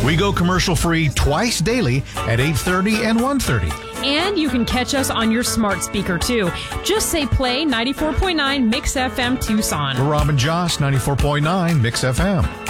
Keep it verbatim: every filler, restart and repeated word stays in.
We go commercial-free twice daily at eight thirty and one thirty. And you can catch us on your smart speaker, too. Just say play ninety-four point nine Mix F M Tucson. For Rob and Josh, ninety-four point nine Mix F M.